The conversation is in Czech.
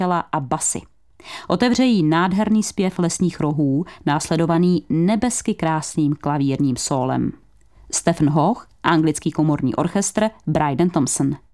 a basy. Otevře jí nádherný zpěv lesních rohů, následovaný nebesky krásným klavírním sólem. Stephen Hoch, anglický komorní orchestr, Bryden Thompson.